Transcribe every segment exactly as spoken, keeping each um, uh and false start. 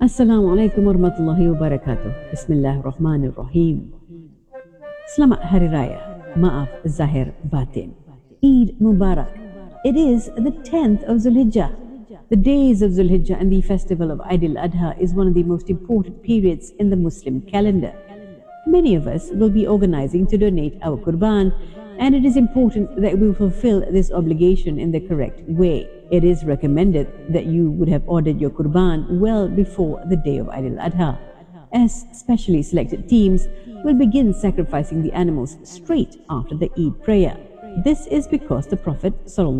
Assalamu alaikum warahmatullahi wabarakatuh. Bismillahirrahmanirrahim. Selamat Hari Raya. Maaf Zahir Batin. Eid Mubarak. It is the tenth of Zulhijjah. The days of Zulhijjah and the festival of Eid al-Adha is one of the most important periods in the Muslim calendar. Many of us will be organizing to donate our Qurban, and it is important that we fulfill this obligation in the correct way. It is recommended that you would have ordered your Qurban well before the day of Eid al-Adha, as specially selected teams will begin sacrificing the animals straight after the Eid prayer. This is because the Prophet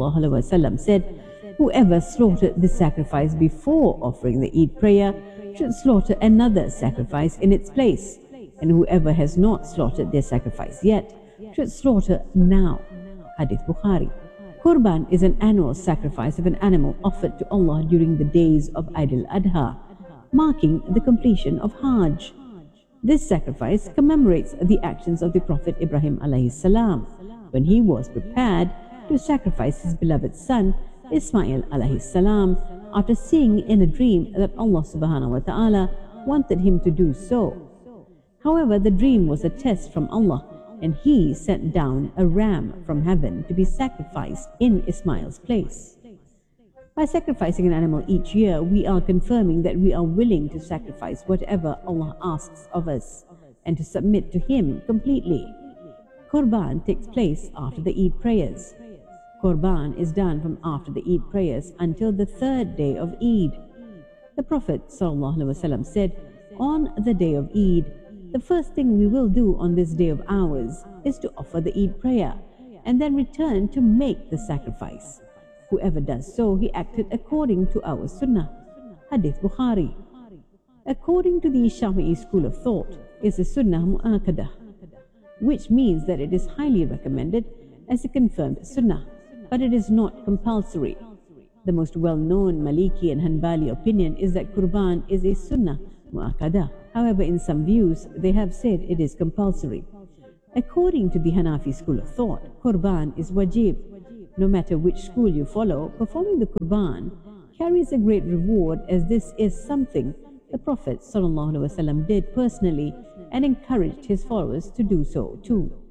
ﷺ said, whoever slaughtered the sacrifice before offering the Eid prayer should slaughter another sacrifice in its place, and whoever has not slaughtered their sacrifice yet should slaughter now. Hadith Bukhari. Qurban is an annual sacrifice of an animal offered to Allah during the days of Eid al-Adha, marking the completion of Hajj. This sacrifice commemorates the actions of the Prophet Ibrahim alayhi salam when he was prepared to sacrifice his beloved son Ismail alayhi salam after seeing in a dream that Allah subhanahu wa ta'ala wanted him to do so. However, the dream was a test from Allah, and he sent down a ram from heaven to be sacrificed in Ismail's place. By sacrificing an animal each year, we are confirming that we are willing to sacrifice whatever Allah asks of us and to submit to Him completely. Qurban takes place after the Eid prayers. Qurban is done from after the Eid prayers until the third day of Eid. The Prophet ﷺ said, on the day of Eid, the first thing we will do on this day of ours is to offer the Eid prayer and then return to make the sacrifice. Whoever does so, he acted according to our sunnah. Hadith Bukhari. According to the Shafi'i school of thought, is a sunnah mu'akadah, which means that it is highly recommended as a confirmed sunnah, but it is not compulsory. The most well-known Maliki and Hanbali opinion is that Qurban is a sunnah mu'akadah. However, in some views, they have said it is compulsory. According to the Hanafi school of thought, Qurban is wajib. No matter which school you follow, performing the Qurban carries a great reward, as this is something the Prophet ﷺ did personally and encouraged his followers to do so too.